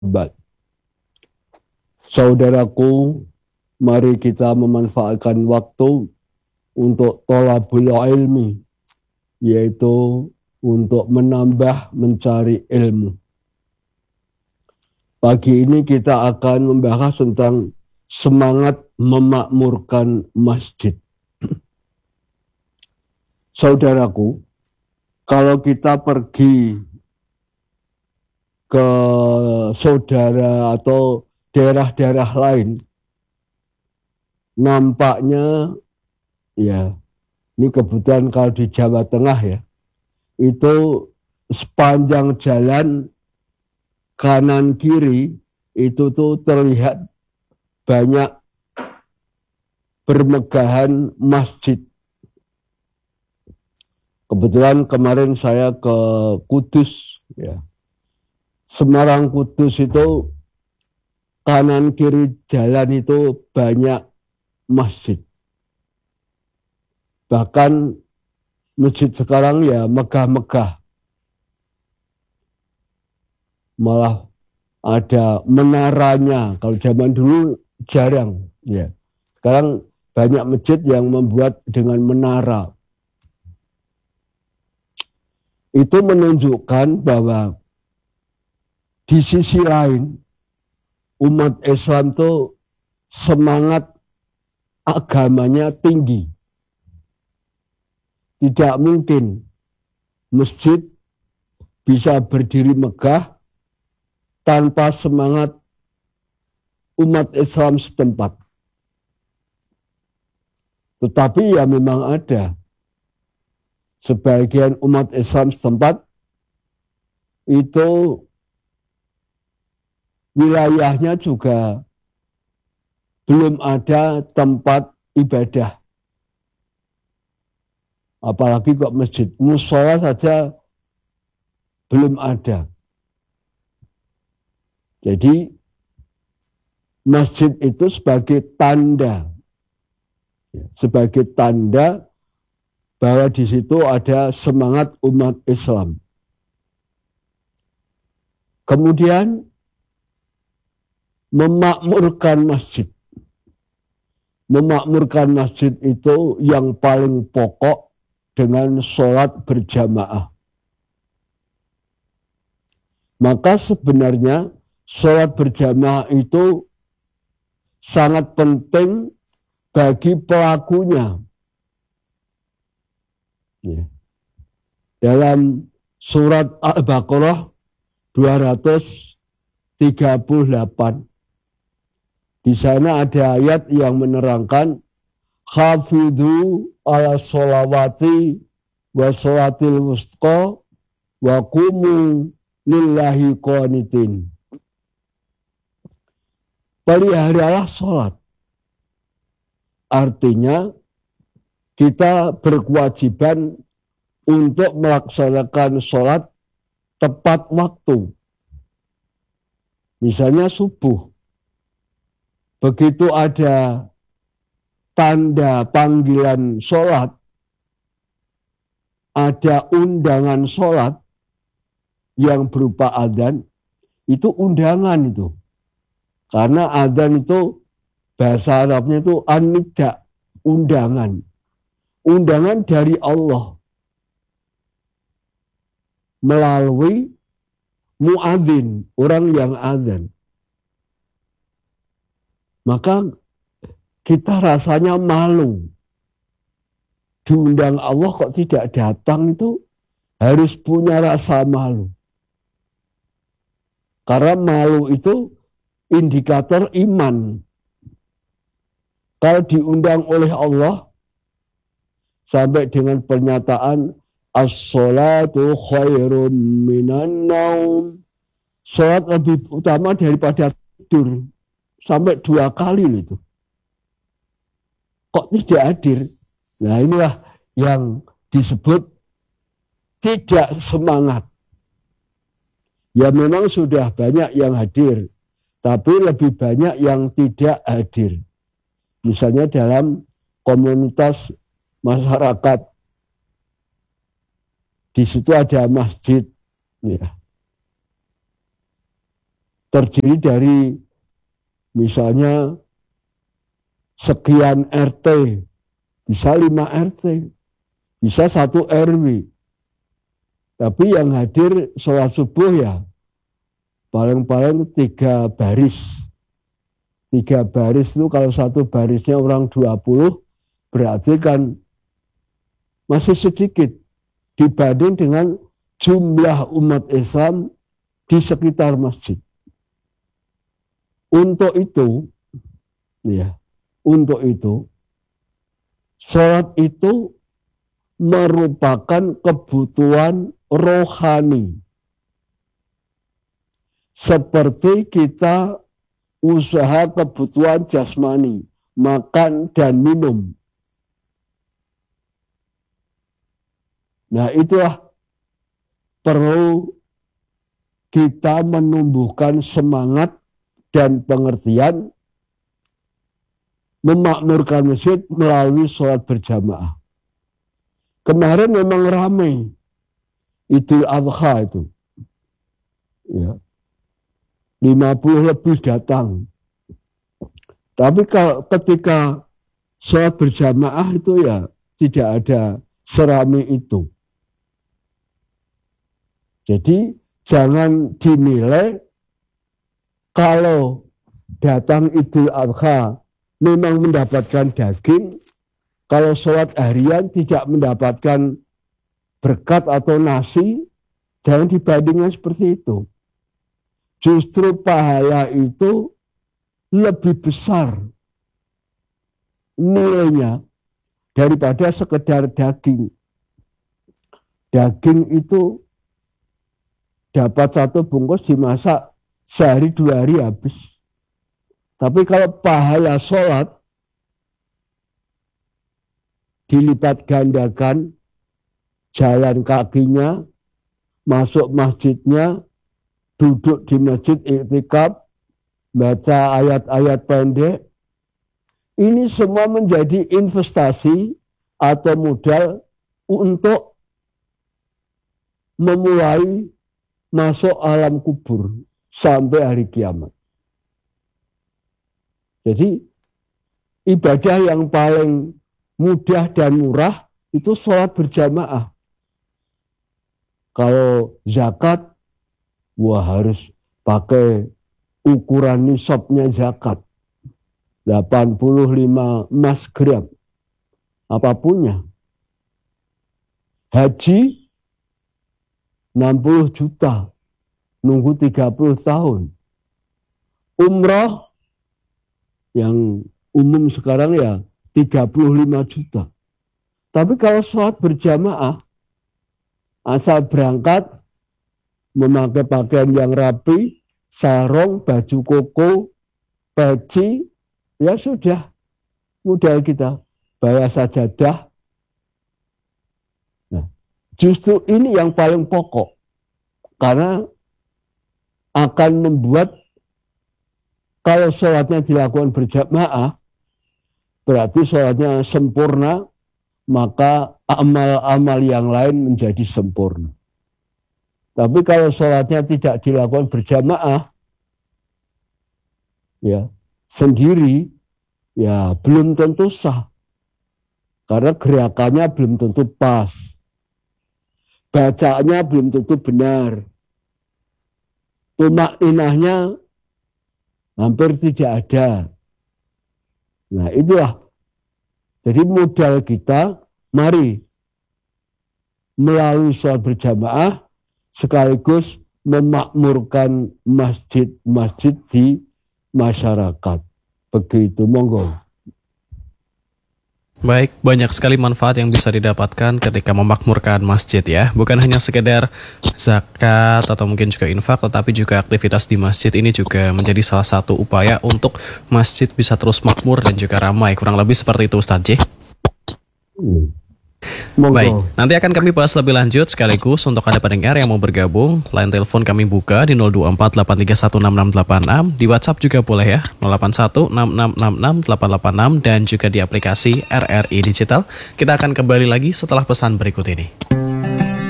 Ba'd. Saudaraku, mari kita memanfaatkan waktu untuk thalabul ilmi, yaitu untuk menambah mencari ilmu. Pagi ini kita akan membahas tentang semangat memakmurkan masjid. Saudaraku, kalau kita pergi ke saudara atau daerah-daerah lain, nampaknya ya, ini kebetulan kalau di Jawa Tengah ya, itu sepanjang jalan kanan kiri itu tuh terlihat banyak bermegahan masjid. Kebetulan kemarin saya ke Kudus ya. Semarang Kudus itu kanan kiri jalan itu banyak masjid. Bahkan masjid sekarang ya megah-megah. Malah ada menaranya. Kalau zaman dulu jarang ya. Sekarang banyak masjid yang membuat dengan menara. Itu menunjukkan bahwa di sisi lain umat Islam itu semangat agamanya tinggi. Tidak mungkin masjid bisa berdiri megah tanpa semangat umat Islam setempat. Tetapi ya memang ada sebagian umat Islam setempat itu wilayahnya juga belum ada tempat ibadah. Apalagi kok masjid, mushola saja belum ada. Jadi masjid itu sebagai tanda bahwa di situ ada semangat umat Islam. Kemudian memakmurkan masjid. Memakmurkan masjid itu yang paling pokok dengan sholat berjamaah. Maka sebenarnya sholat berjamaah itu sangat penting bagi pelakunya. Ya. Dalam surat Al-Baqarah 238, di sana ada ayat yang menerangkan khafidhu ala sholawati wa sholatil wusta wa qumu lillahi qanitin. Peliharalah sholat. Artinya kita berkewajiban untuk melaksanakan sholat tepat waktu. Misalnya subuh. Begitu ada tanda panggilan sholat, ada undangan sholat yang berupa adzan, itu undangan itu. Karena adzan itu bahasa Arabnya itu an-nida, undangan. Undangan dari Allah melalui muadzin, orang yang adzan. Maka kita rasanya malu. Diundang Allah kok tidak datang, itu harus punya rasa malu. Karena malu itu indikator iman. Kalau diundang oleh Allah sampai dengan pernyataan as-sholatu khairum minan naum. Sholat lebih utama daripada tidur. Sampai 2 kali itu. Kok tidak hadir? Nah, inilah yang disebut tidak semangat. Ya memang sudah banyak yang hadir, tapi lebih banyak yang tidak hadir. Misalnya dalam komunitas masyarakat, di situ ada masjid, ya. terdiri dari misalnya sekian RT, bisa 5 RT, bisa 1 RW. Tapi yang hadir sholat subuh ya paling-paling 3 baris. 3 baris itu kalau satu barisnya orang 20, berarti kan masih sedikit dibanding dengan jumlah umat Islam di sekitar masjid. Untuk itu, sholat itu merupakan kebutuhan rohani. Seperti kita usaha kebutuhan jasmani, makan dan minum. Nah, itulah perlu kita menumbuhkan semangat dan pengertian memakmurkan masjid melalui sholat berjamaah. Kemarin memang ramai Idul Adha itu. Ya. 50 lebih datang. Tapi ketika sholat berjamaah itu ya tidak ada seramai itu. Jadi jangan dinilai kalau datang Idul Adha memang mendapatkan daging, kalau sholat harian tidak mendapatkan berkat atau nasi, jangan dibandingkan seperti itu. Justru pahala itu lebih besar nilainya daripada sekedar daging. Daging itu dapat 1 bungkus dimasak sehari 2 hari habis. Tapi kalau pahala sholat dilipat gandakan, jalan kakinya, masuk masjidnya, duduk di masjid iktikaf, baca ayat-ayat pendek, ini semua menjadi investasi atau modal untuk memulai masuk alam kubur sampai hari kiamat. Jadi ibadah yang paling mudah dan murah itu sholat berjamaah. Kalau zakat, wah harus pakai ukuran nisabnya zakat. 85 emas gram. Apapunnya. Haji 60 juta. Nunggu 30 tahun. Umrah yang umum sekarang ya 35 juta. Tapi kalau sholat berjamaah, asal berangkat, memakai pakaian yang rapi, sarung, baju koko, peci, ya sudah, mudah kita bayar sajadah. Nah, justru ini yang paling pokok, karena akan membuat kalau sholatnya dilakukan berjamaah, berarti sholatnya sempurna, maka amal-amal yang lain menjadi sempurna. Tapi kalau sholatnya tidak dilakukan berjamaah, ya sendiri, ya belum tentu sah. Karena gerakannya belum tentu pas. Bacaannya belum tentu benar. Tumakninahnya hampir tidak ada. Nah itulah. Jadi modal kita, mari melalui sholat berjamaah sekaligus memakmurkan masjid-masjid di masyarakat. Begitu, monggo. Baik, banyak sekali manfaat yang bisa didapatkan ketika memakmurkan masjid ya. Bukan hanya sekedar zakat atau mungkin juga infak, tetapi juga aktivitas di masjid ini juga menjadi salah satu upaya untuk masjid bisa terus makmur dan juga ramai. Kurang lebih seperti itu, Ustadz J. Baik, nanti akan kami bahas lebih lanjut sekaligus untuk Anda pendengar yang mau bergabung. Line telepon kami buka di 02483166686. Di WhatsApp juga boleh ya, 0816666886 dan juga di aplikasi RRI Digital. Kita akan kembali lagi setelah pesan berikut ini.